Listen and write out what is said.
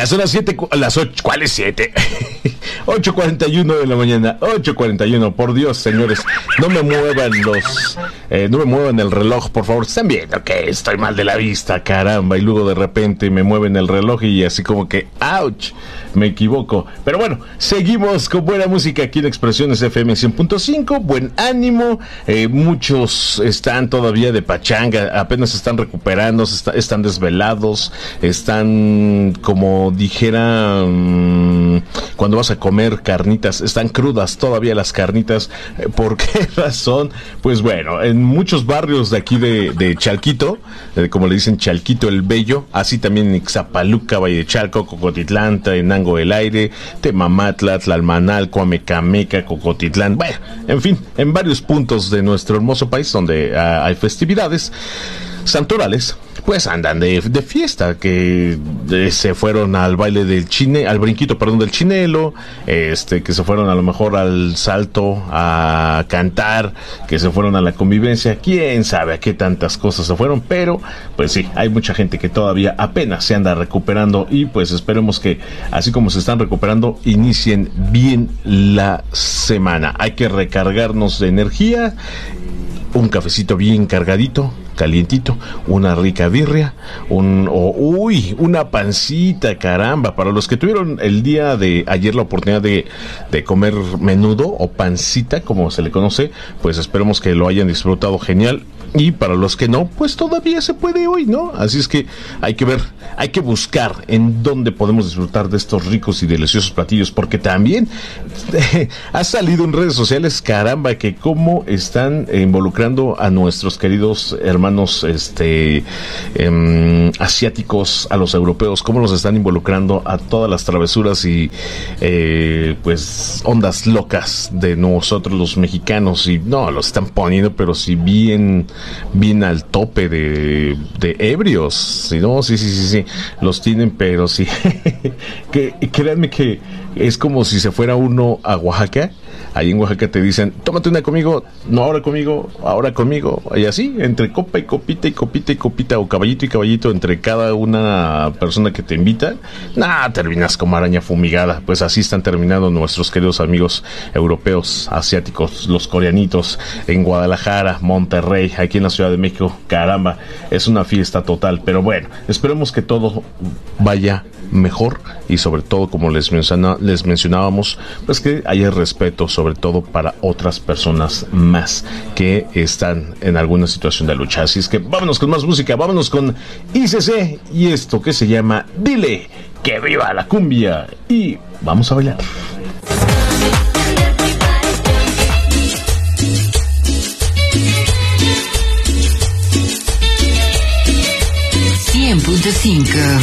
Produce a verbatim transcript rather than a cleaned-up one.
Ya son las siete, las ocho, ¿cuáles siete? ocho cuarenta y uno de la mañana, ocho cuarenta y uno, por Dios, señores, no me muevan los, eh, no me muevan el reloj, por favor. Están viendo que estoy mal de la vista, caramba, y luego de repente me mueven el reloj y así como que, ouch, me equivoco. Pero bueno, seguimos con buena música aquí en Expresiones F M cien punto cinco, buen ánimo, eh, muchos están todavía de pachanga, apenas se están recuperando, está, están desvelados, están, como dijera, mmm, cuando vas a comer carnitas, están crudas todavía las carnitas. ¿Por qué razón? Pues bueno, en muchos barrios de aquí de, de Chalquito, eh, como le dicen Chalquito el Bello, así también en Ixapaluca, Valle de Chalco, Cocotitlán, Tenango del Aire, Temamatla, Tlalmanalco, Amecameca, Cocotitlán, bueno, en fin, en varios puntos de nuestro hermoso país donde uh, hay festividades santorales, pues andan de, de fiesta, que eh, se fueron al baile del chine, al brinquito, perdón, del chinelo, este, que se fueron a lo mejor al salto, a cantar, que se fueron a la convivencia, quién sabe a qué tantas cosas se fueron, pero pues sí, hay mucha gente que todavía apenas se anda recuperando y pues esperemos que así como se están recuperando, inicien bien la semana. Hay que recargarnos de energía, un cafecito bien cargadito, calientito, una rica birria, un, oh, uy, una pancita, caramba, para los que tuvieron el día de ayer la oportunidad de, de comer menudo o pancita, como se le conoce, pues esperemos que lo hayan disfrutado genial. Y para los que no, pues todavía se puede hoy, ¿no? Así es que hay que ver, hay que buscar en dónde podemos disfrutar de estos ricos y deliciosos platillos, porque también eh, ha salido en redes sociales, caramba, que cómo están involucrando a nuestros queridos hermanos este eh, asiáticos, a los europeos, cómo los están involucrando a todas las travesuras y eh, pues ondas locas de nosotros los mexicanos, y no, los están poniendo, pero si bien bien al tope de, de ebrios, ¿sí? No, sí, sí, sí, sí, los tienen, pero sí, que créanme que es como si se fuera uno a Oaxaca. Ahí en Oaxaca te dicen, tómate una conmigo, no ahora conmigo, ahora conmigo, y así, entre copa y copita y copita y copita, o caballito y caballito, entre cada una persona que te invita, nah, terminas como araña fumigada. Pues así están terminando nuestros queridos amigos europeos, asiáticos, los coreanitos, en Guadalajara, Monterrey, aquí en la Ciudad de México, caramba, es una fiesta total. Pero bueno, esperemos que todo vaya mejor y sobre todo, como les, menciona, les mencionábamos, pues que haya respeto, sobre todo para otras personas más que están en alguna situación de lucha. Así es que vámonos con más música, vámonos con I C C y esto que se llama Dile que viva la cumbia, y vamos a bailar. cien punto cinco